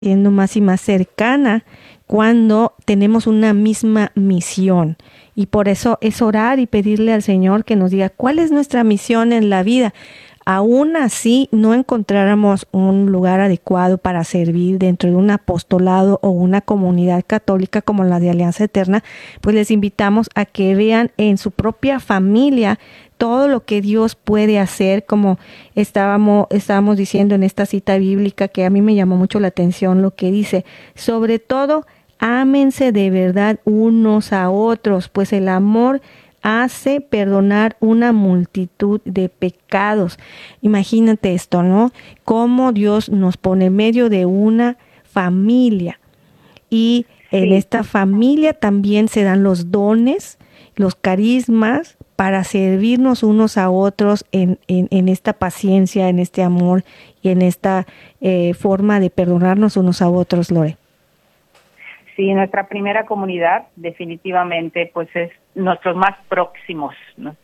siendo más y más cercana cuando tenemos una misma misión. Y por eso es orar y pedirle al Señor que nos diga cuál es nuestra misión en la vida. Aún así no encontráramos un lugar adecuado para servir dentro de un apostolado o una comunidad católica como la de Alianza Eterna, pues les invitamos a que vean en su propia familia todo lo que Dios puede hacer, como estábamos diciendo en esta cita bíblica, que a mí me llamó mucho la atención lo que dice: sobre todo, ámense de verdad unos a otros, pues el amor hace perdonar una multitud de pecados. Imagínate esto, ¿no? Cómo Dios nos pone en medio de una familia, y en esta familia también se dan los dones, los carismas para servirnos unos a otros en esta paciencia, en este amor y en esta forma de perdonarnos unos a otros, Lore. Sí, nuestra primera comunidad definitivamente pues es nuestros más próximos,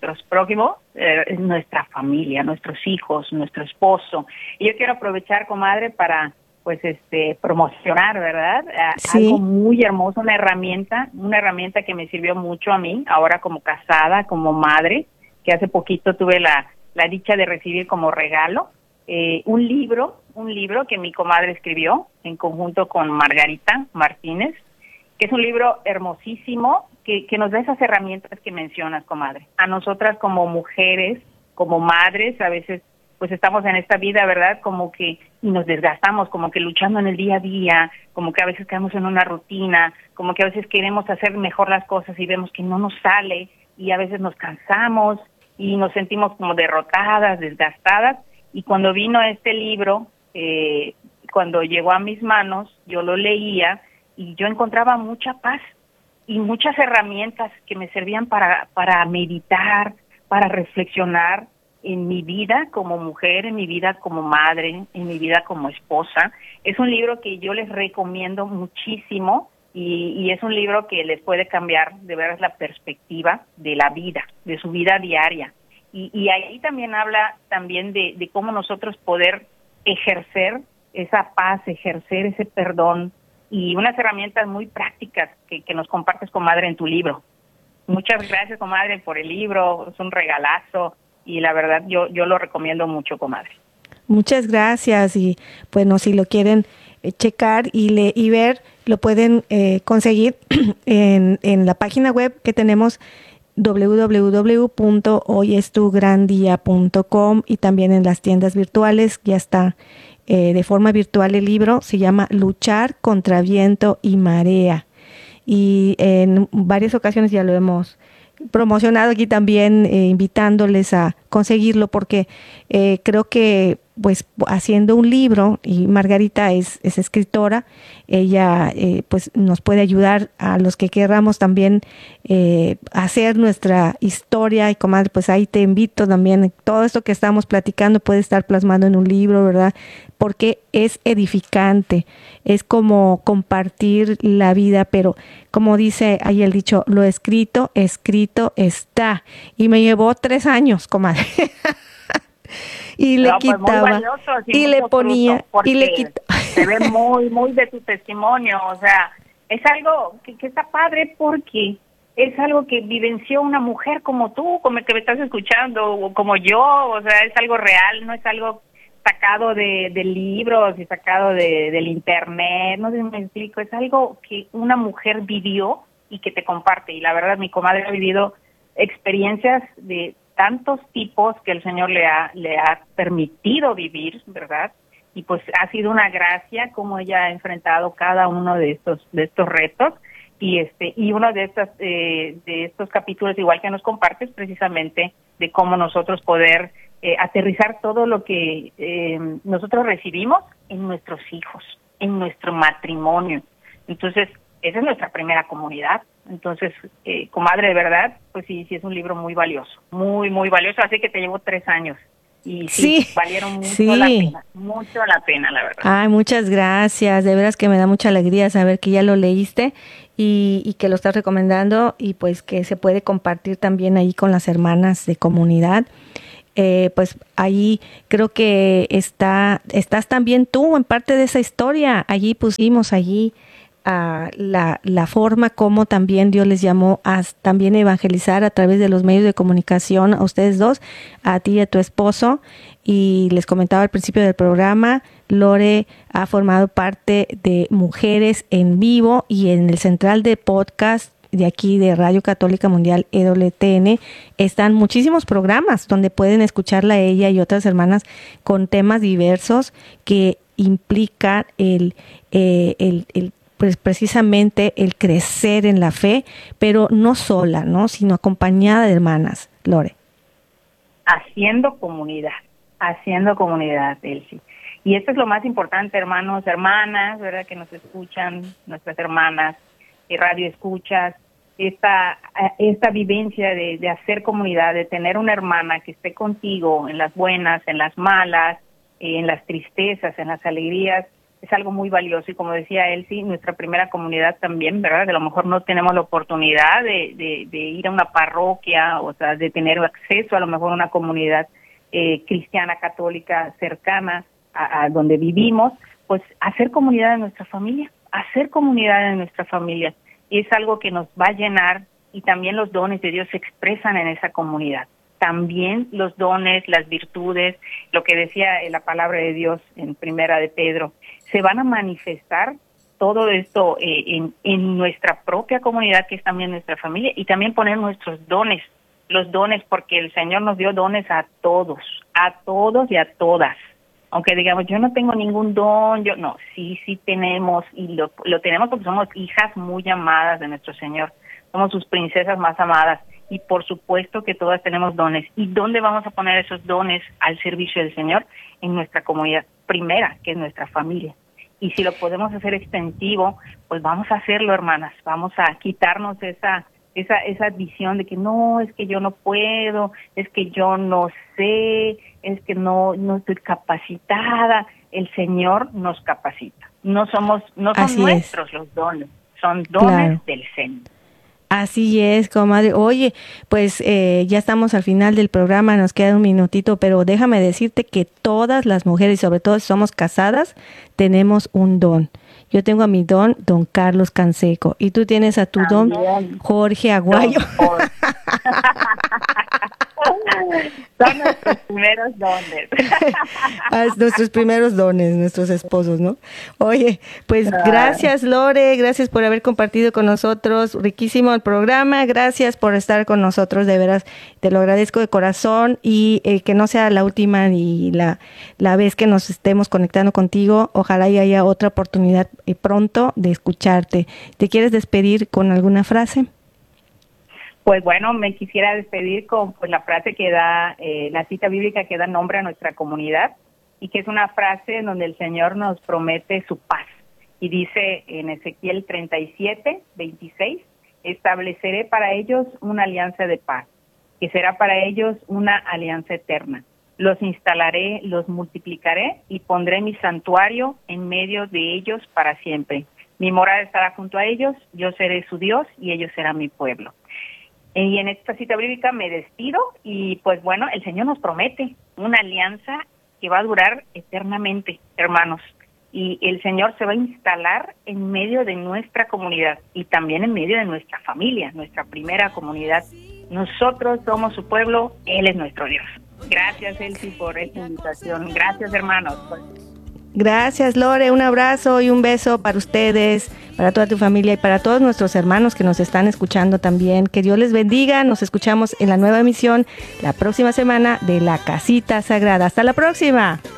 es nuestra familia, nuestros hijos, nuestro esposo. Y yo quiero aprovechar, comadre, para pues promocionar, ¿verdad? Sí. Algo muy hermoso, una herramienta que me sirvió mucho a mí, ahora como casada, como madre, que hace poquito tuve la dicha de recibir como regalo, un libro que mi comadre escribió en conjunto con Margarita Martínez, que es un libro hermosísimo que nos da esas herramientas que mencionas, comadre. A nosotras como mujeres, como madres, a veces pues estamos en esta vida, ¿verdad? Como que nos desgastamos, como que luchando en el día a día, como que a veces quedamos en una rutina, como que a veces queremos hacer mejor las cosas y vemos que no nos sale, y a veces nos cansamos y nos sentimos como derrotadas, desgastadas. Y cuando vino este libro, cuando llegó a mis manos, yo lo leía y yo encontraba mucha paz y muchas herramientas que me servían para meditar, para reflexionar en mi vida como mujer, en mi vida como madre, en mi vida como esposa. Es un libro que yo les recomiendo muchísimo, y es un libro que les puede cambiar de veras la perspectiva de la vida, de su vida diaria. Y ahí también habla también de cómo nosotros poder ejercer esa paz, ejercer ese perdón, y unas herramientas muy prácticas que nos compartes, comadre, en tu libro. Muchas gracias, comadre, por el libro, es un regalazo, y la verdad yo lo recomiendo mucho, comadre. Muchas gracias, y bueno, si lo quieren checar y ver, lo pueden conseguir en la página web que tenemos, www.hoyestugrandia.com, y también en las tiendas virtuales. Ya está de forma virtual el libro, se llama Luchar contra viento y marea, y en varias ocasiones ya lo hemos promocionado aquí también, invitándoles a conseguirlo, porque creo que pues haciendo un libro, y Margarita es escritora, ella pues nos puede ayudar a los que queramos también hacer nuestra historia. Y comadre, pues ahí te invito también, todo esto que estamos platicando puede estar plasmado en un libro, ¿verdad? Porque es edificante, es como compartir la vida, pero como dice ahí el dicho, lo escrito está. Y me llevó 3 años, comadre. Y le quitaba, y le ponía, y le quitaba. Se ve muy, muy de tu testimonio, o sea, es algo que está padre, porque es algo que vivenció una mujer como tú, como el que me estás escuchando, o como yo, o sea, es algo real, no es algo sacado de libros y sacado del internet, no sé si me explico, es algo que una mujer vivió y que te comparte. Y la verdad, mi comadre ha vivido experiencias de tantos tipos que el Señor le ha permitido vivir, ¿verdad? Y pues ha sido una gracia cómo ella ha enfrentado cada uno de estos retos, y uno de estos capítulos, igual que nos compartes, precisamente de cómo nosotros poder aterrizar todo lo que nosotros recibimos en nuestros hijos, en nuestro matrimonio. Entonces, esa es nuestra primera comunidad. Entonces, comadre, de verdad, pues sí es un libro muy valioso, muy, muy valioso. Así que te llevo 3 años. Y sí, valieron mucho la pena, la verdad. Ay, muchas gracias. De veras que me da mucha alegría saber que ya lo leíste y que lo estás recomendando, y pues que se puede compartir también ahí con las hermanas de comunidad. pues ahí creo que estás también tú en parte de esa historia. Allí pusimos la forma como también Dios les llamó a también evangelizar a través de los medios de comunicación a ustedes dos, a ti y a tu esposo. Y les comentaba al principio del programa, Lore ha formado parte de Mujeres en Vivo y en el central de podcast de aquí de Radio Católica Mundial EWTN están muchísimos programas donde pueden escucharla a ella y otras hermanas con temas diversos que implican pues precisamente el crecer en la fe, pero no sola, ¿no? Sino acompañada de hermanas, Lore. Haciendo comunidad, Elsie. Y esto es lo más importante, hermanos, hermanas, ¿verdad? Que nos escuchan, nuestras hermanas, radio escuchas, esta vivencia de hacer comunidad, de tener una hermana que esté contigo en las buenas, en las malas, en las tristezas, en las alegrías, es algo muy valioso. Y como decía Elsie, nuestra primera comunidad también, ¿verdad? De a lo mejor no tenemos la oportunidad de ir a una parroquia, o sea, de tener acceso a lo mejor a una comunidad cristiana, católica, cercana a donde vivimos, pues hacer comunidad en nuestra familia, y es algo que nos va a llenar, y también los dones de Dios se expresan en esa comunidad. También los dones, las virtudes, lo que decía la palabra de Dios en Primera de Pedro, se van a manifestar todo esto en nuestra propia comunidad, que es también nuestra familia, y también poner nuestros dones, los dones, porque el Señor nos dio dones a todos y a todas. Aunque digamos, yo no tengo ningún don, sí tenemos, y lo tenemos porque somos hijas muy amadas de nuestro Señor, somos sus princesas más amadas, y por supuesto que todas tenemos dones. ¿Y dónde vamos a poner esos dones al servicio del Señor? En nuestra comunidad primera, que es nuestra familia. Y si lo podemos hacer extensivo, pues vamos a hacerlo, hermanas, vamos a quitarnos esa visión de que no, es que yo no puedo, es que yo no sé, es que no estoy capacitada. El Señor nos capacita. No son nuestros los dones, son dones del Señor. Así es, comadre. Oye, pues ya estamos al final del programa, nos queda un minutito, pero déjame decirte que todas las mujeres, sobre todo si somos casadas, tenemos un don. Yo tengo a mi don Carlos Canseco, y tú tienes a tu don Jorge Aguayo. Son nuestros primeros dones. Nuestros primeros dones, nuestros esposos, ¿no? Oye, pues gracias, Lore, gracias por haber compartido con nosotros, riquísimo el programa, gracias por estar con nosotros, de veras, te lo agradezco de corazón, y que no sea la última ni la vez que nos estemos conectando contigo, ojalá y haya otra oportunidad pronto de escucharte. ¿Te quieres despedir con alguna frase? Pues bueno, me quisiera despedir con la frase que da, la cita bíblica que da nombre a nuestra comunidad, y que es una frase en donde el Señor nos promete su paz. Y dice en Ezequiel 37:26, estableceré para ellos una alianza de paz, que será para ellos una alianza eterna. Los instalaré, los multiplicaré y pondré mi santuario en medio de ellos para siempre. Mi morada estará junto a ellos, yo seré su Dios y ellos serán mi pueblo. Y en esta cita bíblica me despido, y pues bueno, el Señor nos promete una alianza que va a durar eternamente, hermanos. Y el Señor se va a instalar en medio de nuestra comunidad y también en medio de nuestra familia, nuestra primera comunidad. Nosotros somos su pueblo, Él es nuestro Dios. Gracias, Elsie, por esta invitación. Gracias, hermanos. Gracias, Lore. Un abrazo y un beso para ustedes, para toda tu familia y para todos nuestros hermanos que nos están escuchando también. Que Dios les bendiga. Nos escuchamos en la nueva emisión la próxima semana de La Casita Sagrada. Hasta la próxima.